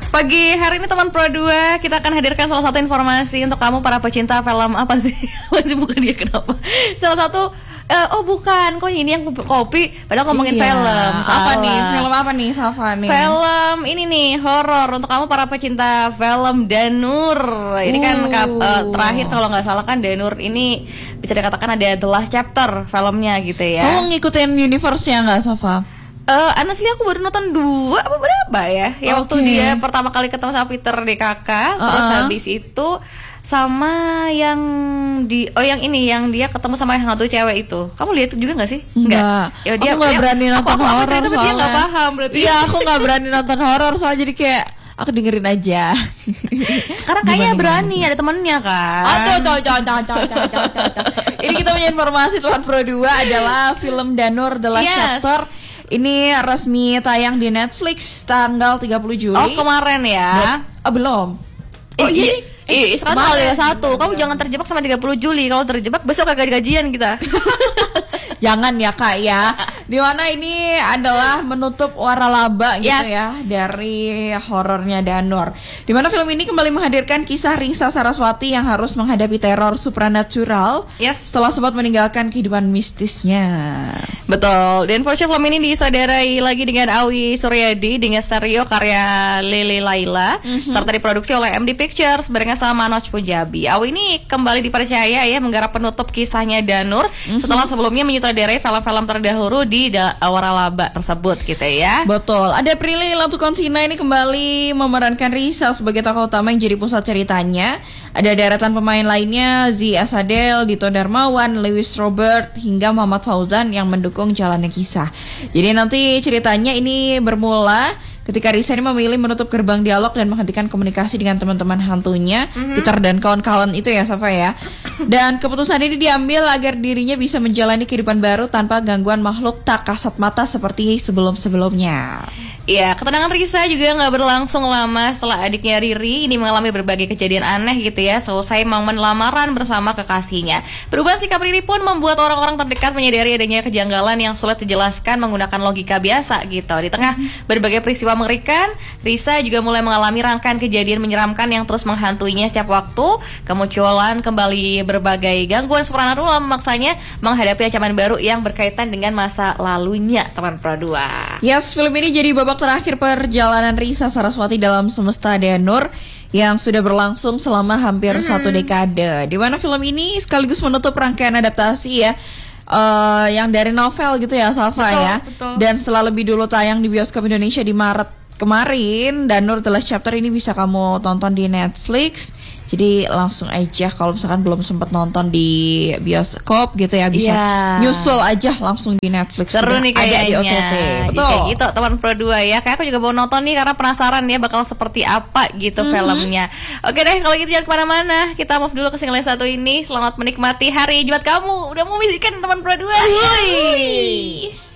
Pagi hari ini teman Pro 2 kita akan hadirkan salah satu informasi untuk kamu para pecinta film. Apa sih? Masih bukan dia, kenapa? Salah satu bukan, kok ini yang kopi padahal ngomongin film. Apa nih? Film apa nih, Safa nih? Film ini nih, horor untuk kamu para pecinta film Danur. Ini kan terakhir kalau nggak salah kan Danur ini bisa dikatakan ada the last chapter filmnya gitu ya. Kamu ngikutin universe-nya nggak, Safa? Honestly aku baru nonton 2 apa berapa ya? Ya waktu dia pertama kali ketemu sama Peter di kakak, terus habis itu sama yang yang dia ketemu sama yang satu cewek itu. Kamu lihat juga nggak sih? Enggak. Ya dia aku nggak berani nonton horor soalnya. Dia nggak paham berarti. Iya, aku nggak berani nonton horor soalnya, jadi kayak aku dengerin aja. Sekarang kayaknya berani, ada temennya kan. Ini kita punya informasi Tuhan Pro 2 adalah film Danur The Last Chapter. Ini resmi tayang di Netflix tanggal 30 Juli. Oh, kemarin ya? Belum. Sekarang tanggal 1. Kamu jangan terjebak sama 30 Juli. Kalau terjebak besok kagak gajian kita. Jangan ya Kak ya. Dimana ini adalah menutup waralaba gitu ya dari horornya Danur. Dimana film ini kembali menghadirkan kisah Risa Saraswati yang harus menghadapi teror supranatural setelah sempat meninggalkan kehidupan mistisnya. Betul. Dan for sure film ini disutradarai lagi dengan Awi Suryadi dengan stereo karya Lele Laila serta diproduksi oleh MD Pictures barengan sama Manoj Punjabi. Awi ini kembali dipercaya ya menggarap penutup kisahnya Danur setelah sebelumnya menyutradarai film-film terdahulu di waralaba tersebut gitu ya. Betul. Ada Prilly Latukonsina ini kembali memerankan Risa sebagai tokoh utama yang jadi pusat ceritanya. Ada deretan pemain lainnya, Zi Asadel, Dito Darmawan, Lewis Robert hingga Muhammad Fauzan yang mendukung jalannya kisah. Jadi nanti ceritanya ini bermula ketika Risa ini memilih menutup gerbang dialog dan menghentikan komunikasi dengan teman-teman hantunya, Peter dan kawan-kawan itu ya, Safa ya. Dan keputusan ini diambil agar dirinya bisa menjalani kehidupan baru tanpa gangguan makhluk tak kasat mata seperti sebelum-sebelumnya. Iya, ketenangan Risa juga nggak berlangsung lama setelah adiknya Riri ini mengalami berbagai kejadian aneh gitu ya selesai momen lamaran bersama kekasihnya. Perubahan sikap Riri pun membuat orang-orang terdekat menyadari adanya kejanggalan yang sulit dijelaskan menggunakan logika biasa gitu. Di tengah berbagai peristiwa mengerikan, Risa juga mulai mengalami rangkaian kejadian menyeramkan yang terus menghantuinya setiap waktu. Kemunculan kembali berbagai gangguan supranatural memaksanya menghadapi ancaman baru yang berkaitan dengan masa lalunya, teman Pro 2. Yes, film ini jadi babak terakhir perjalanan Risa Saraswati dalam semesta Danur yang sudah berlangsung selama hampir 1 dekade. Di mana film ini sekaligus menutup rangkaian adaptasi ya. Yang dari novel gitu ya, Safa ya. Betul. Dan setelah lebih dulu tayang di bioskop Indonesia di Maret kemarin, Danur The Last Chapter ini bisa kamu tonton di Netflix. Jadi langsung aja kalau misalkan belum sempat nonton di bioskop gitu ya, bisa nyusul aja langsung di Netflix. Seru nih kayaknya. Ada di OTT. Betul. Kayak gitu teman Pro 2 ya. Kayak aku juga mau nonton nih karena penasaran ya bakal seperti apa gitu filmnya. Oke deh, kalau gitu jangan kemana-mana. Kita move dulu ke single satu ini. Selamat menikmati hari Jumat kamu. Udah mau musikan teman Pro 2.